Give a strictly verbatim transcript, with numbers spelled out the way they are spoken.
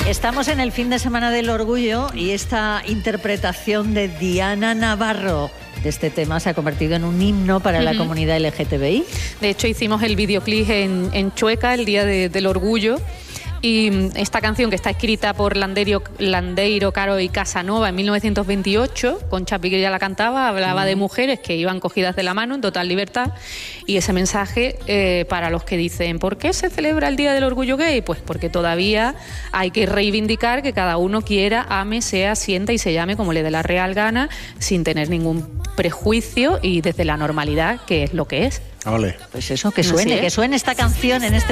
Estamos en el fin de semana del orgullo y esta interpretación de Diana Navarro de este tema se ha convertido en un himno para uh-huh. la comunidad L G T B I. De hecho, hicimos el videoclip en, en Chueca, el Día de, del Orgullo. Y esta canción, que está escrita por Landeiro, Landeiro Caro y Casanova en mil novecientos veintiocho, Concha Piquer ya la cantaba, hablaba mm. de mujeres que iban cogidas de la mano en total libertad. Y ese mensaje eh, para los que dicen, ¿por qué se celebra el Día del Orgullo Gay? Pues porque todavía hay que reivindicar que cada uno quiera, ame, sea, sienta y se llame como le dé la real gana, sin tener ningún prejuicio y desde la normalidad, que es lo que es. Vale. Pues eso, que suene, que suene esta canción en este